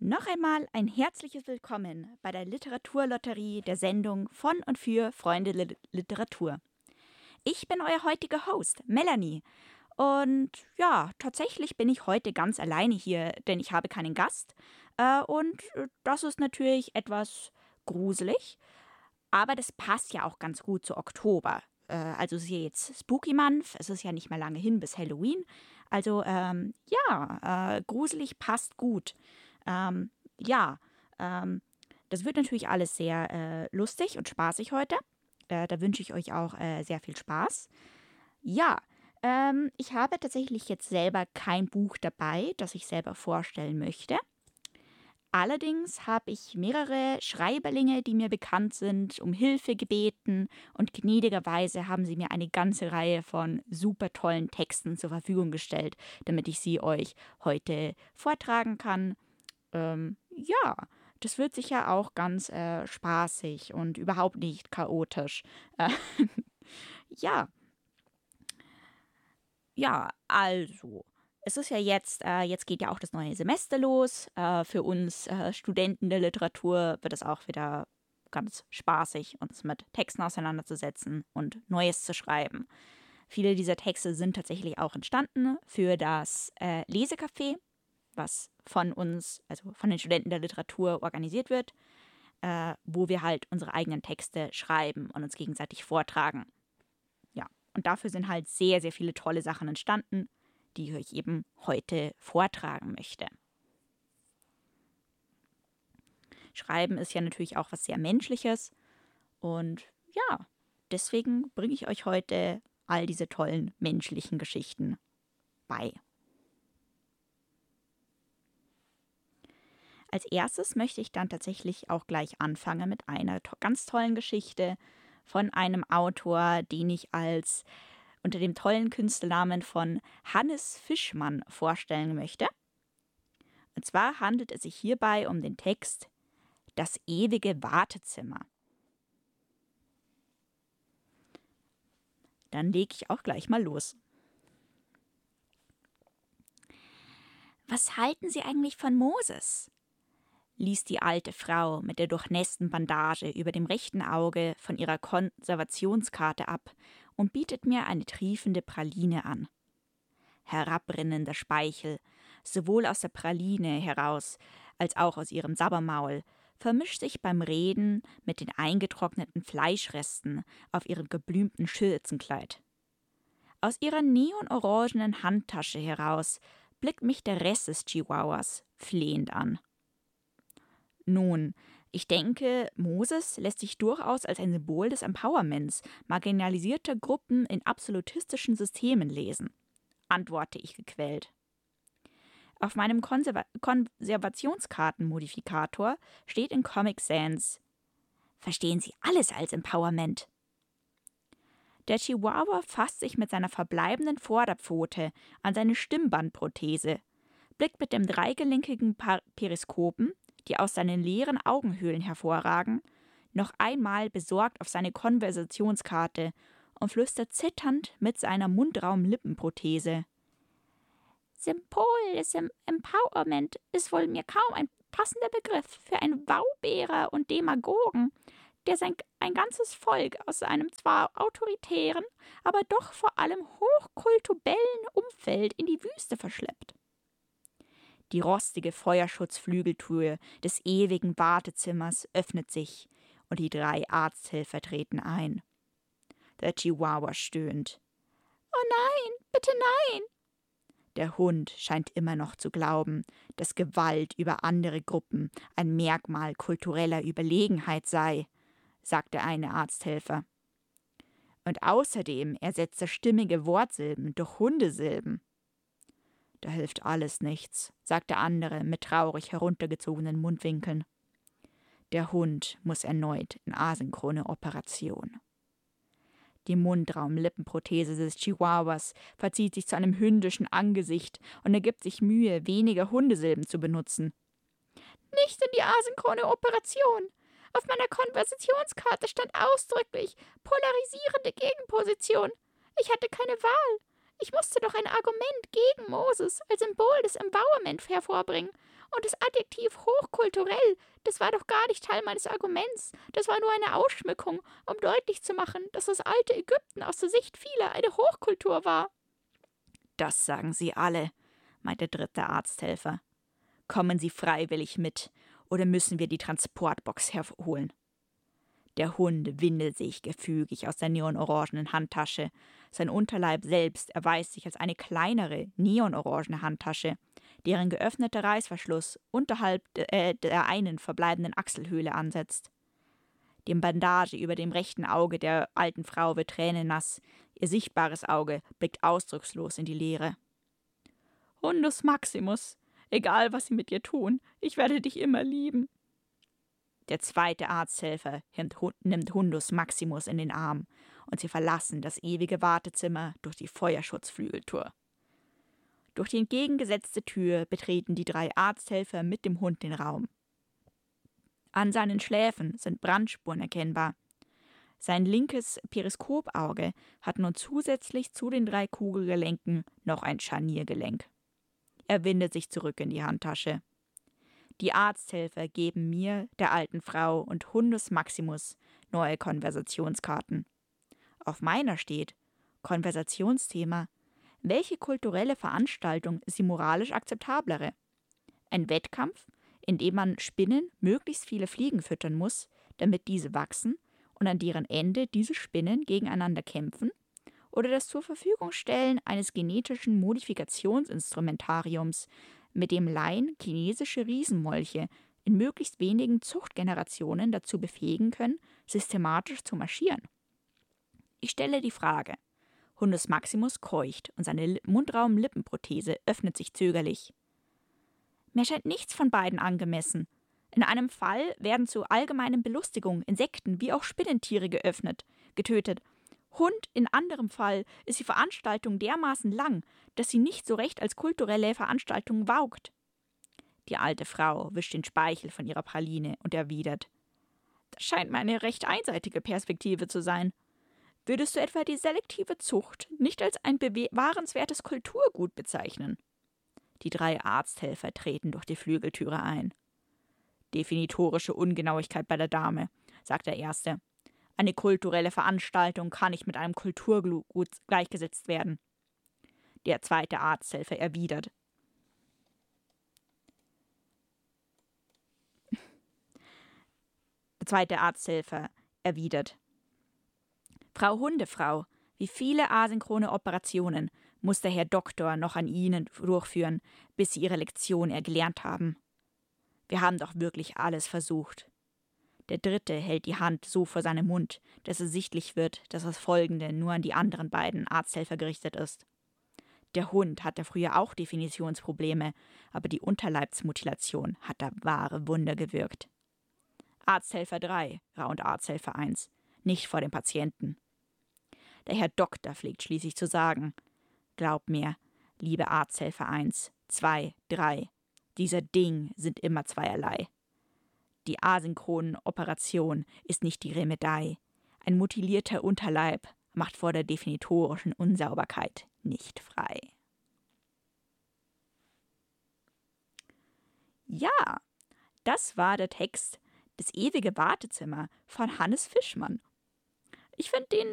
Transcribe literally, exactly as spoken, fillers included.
Noch einmal ein herzliches Willkommen bei der Literaturlotterie der Sendung von und für Freunde Lit Literatur. Ich bin euer heutiger Host, Melanie. Und ja, tatsächlich bin ich heute ganz alleine hier, denn ich habe keinen Gast. Äh, und äh, das ist natürlich etwas gruselig, aber das passt ja auch ganz gut zu Oktober. Äh, also es ist ja jetzt Spooky Month, es ist ja nicht mehr lange hin bis Halloween. Also ähm, ja, äh, gruselig passt gut. Ähm, ja, ähm, das wird natürlich alles sehr äh, lustig und spaßig heute. Äh, da wünsche ich euch auch äh, sehr viel Spaß. Ja, ähm, ich habe tatsächlich jetzt selber kein Buch dabei, das ich selber vorstellen möchte. Allerdings habe ich mehrere Schreiberlinge, die mir bekannt sind, um Hilfe gebeten und gnädigerweise haben sie mir eine ganze Reihe von super tollen Texten zur Verfügung gestellt, damit ich sie euch heute vortragen kann. Ähm, ja, das wird sicher auch ganz äh, spaßig und überhaupt nicht chaotisch. Äh, ja, ja, also. Es ist ja jetzt, äh, jetzt geht ja auch das neue Semester los. Äh, für uns äh, Studenten der Literatur wird es auch wieder ganz spaßig, uns mit Texten auseinanderzusetzen und Neues zu schreiben. Viele dieser Texte sind tatsächlich auch entstanden für das äh, Lesecafé, was von uns, also von den Studenten der Literatur organisiert wird, äh, wo wir halt unsere eigenen Texte schreiben und uns gegenseitig vortragen. Ja, und dafür sind halt sehr, sehr viele tolle Sachen entstanden, die ich euch eben heute vortragen möchte. Schreiben ist ja natürlich auch was sehr Menschliches und ja, deswegen bringe ich euch heute all diese tollen menschlichen Geschichten bei. Als erstes möchte ich dann tatsächlich auch gleich anfangen mit einer to- ganz tollen Geschichte von einem Autor, den ich als unter dem tollen Künstlernamen von Hannes Fischmann vorstellen möchte. Und zwar handelt es sich hierbei um den Text Das ewige Wartezimmer. Dann lege ich auch gleich mal los. Was halten Sie eigentlich von Moses? Ließ die alte Frau mit der durchnässten Bandage über dem rechten Auge von ihrer Konservationskarte ab und bietet mir eine triefende Praline an. Herabrinnender Speichel, sowohl aus der Praline heraus als auch aus ihrem Sabbermaul, vermischt sich beim Reden mit den eingetrockneten Fleischresten auf ihrem geblümten Schürzenkleid. Aus ihrer neonorangenen Handtasche heraus blickt mich der Rest des Chihuahuas flehend an. Nun, ich denke, Moses lässt sich durchaus als ein Symbol des Empowerments marginalisierter Gruppen in absolutistischen Systemen lesen, antworte ich gequält. Auf meinem Konserva- Konservationskartenmodifikator steht in Comic Sans: Verstehen Sie alles als Empowerment? Der Chihuahua fasst sich mit seiner verbleibenden Vorderpfote an seine Stimmbandprothese, blickt mit dem dreigelenkigen Pa- Periskopen, die aus seinen leeren Augenhöhlen hervorragen, noch einmal besorgt auf seine Konversationskarte und flüstert zitternd mit seiner Mundraum-Lippenprothese: Symbol des Em- Empowerment ist wohl mir kaum ein passender Begriff für einen Wauberer und Demagogen, der sein ein ganzes Volk aus einem zwar autoritären, aber doch vor allem hochkulturellen Umfeld in die Wüste verschleppt. Die rostige Feuerschutzflügeltür des ewigen Wartezimmers öffnet sich und die drei Arzthelfer treten ein. Der Chihuahua stöhnt. Oh nein, bitte nein! Der Hund scheint immer noch zu glauben, dass Gewalt über andere Gruppen ein Merkmal kultureller Überlegenheit sei, sagt der eine Arzthelfer. Und außerdem ersetzt er stimmige Wortsilben durch Hundesilben. Da hilft alles nichts, sagt der andere mit traurig heruntergezogenen Mundwinkeln. Der Hund muss erneut in asynchrone Operation. Die Mundraum-Lippenprothese des Chihuahuas verzieht sich zu einem hündischen Angesicht und er gibt sich Mühe, weniger Hundesilben zu benutzen. Nicht in die asynchrone Operation! Auf meiner Konversationskarte stand ausdrücklich polarisierende Gegenposition. Ich hatte keine Wahl. Ich musste doch ein Argument gegen Moses als Symbol des Empowerment hervorbringen. Und das Adjektiv hochkulturell, das war doch gar nicht Teil meines Arguments. Das war nur eine Ausschmückung, um deutlich zu machen, dass das alte Ägypten aus der Sicht vieler eine Hochkultur war. Das sagen Sie alle, meinte der dritte Arzthelfer. Kommen Sie freiwillig mit, oder müssen wir die Transportbox herholen? Der Hund windet sich gefügig aus der neonorangenen Handtasche. Sein Unterleib selbst erweist sich als eine kleinere, neonorangene Handtasche, deren geöffneter Reißverschluss unterhalb äh, der einen verbleibenden Achselhöhle ansetzt. Die Bandage über dem rechten Auge der alten Frau wird tränennass. Ihr sichtbares Auge blickt ausdruckslos in die Leere. Hundus Maximus, egal was sie mit dir tun, ich werde dich immer lieben. Der zweite Arzthelfer nimmt Hundus Maximus in den Arm und sie verlassen das ewige Wartezimmer durch die Feuerschutzflügeltür. Durch die entgegengesetzte Tür betreten die drei Arzthelfer mit dem Hund den Raum. An seinen Schläfen sind Brandspuren erkennbar. Sein linkes Periskopauge hat nun zusätzlich zu den drei Kugelgelenken noch ein Scharniergelenk. Er windet sich zurück in die Handtasche. Die Arzthelfer geben mir, der alten Frau und Hundus Maximus neue Konversationskarten. Auf meiner steht: Konversationsthema: Welche kulturelle Veranstaltung ist die moralisch akzeptablere? Ein Wettkampf, in dem man Spinnen möglichst viele Fliegen füttern muss, damit diese wachsen und an deren Ende diese Spinnen gegeneinander kämpfen? Oder das zur Verfügung stellen eines genetischen Modifikationsinstrumentariums, mit dem Laien chinesische Riesenmolche in möglichst wenigen Zuchtgenerationen dazu befähigen können, systematisch zu marschieren? Ich stelle die Frage. Hundus Maximus keucht und seine Mundraum-Lippenprothese öffnet sich zögerlich. Mir scheint nichts von beiden angemessen. In einem Fall werden zur allgemeinen Belustigung Insekten wie auch Spinnentiere geöffnet, getötet. Hund, in anderem Fall ist die Veranstaltung dermaßen lang, dass sie nicht so recht als kulturelle Veranstaltung waugt. Die alte Frau wischt den Speichel von ihrer Praline und erwidert: Das scheint mir eine recht einseitige Perspektive zu sein. Würdest du etwa die selektive Zucht nicht als ein bewahrenswertes Kulturgut bezeichnen? Die drei Arzthelfer treten durch die Flügeltüre ein. Definitorische Ungenauigkeit bei der Dame, sagt der Erste. Eine kulturelle Veranstaltung kann nicht mit einem Kulturgut gleichgesetzt werden. Der zweite Arzthelfer erwidert: Der zweite Arzthelfer erwidert: Frau Hundefrau, wie viele asynchrone Operationen muss der Herr Doktor noch an Ihnen durchführen, bis Sie Ihre Lektion erlernt haben? Wir haben doch wirklich alles versucht. Der Dritte hält die Hand so vor seinem Mund, dass es sichtlich wird, dass das Folgende nur an die anderen beiden Arzthelfer gerichtet ist. Der Hund hatte früher auch Definitionsprobleme, aber die Unterleibsmutilation hat da wahre Wunder gewirkt. Arzthelfer drei, raunt Arzthelfer eins, nicht vor dem Patienten. Der Herr Doktor pflegt schließlich zu sagen: Glaub mir, liebe Arzthelfer eins, zwei, drei, dieser Ding sind immer zweierlei. Die asynchronen Operation ist nicht die Remedei. Ein mutilierter Unterleib macht vor der definitorischen Unsauberkeit nicht frei. Ja, das war der Text Das ewige Wartezimmer von Hannes Fischmann. Ich finde den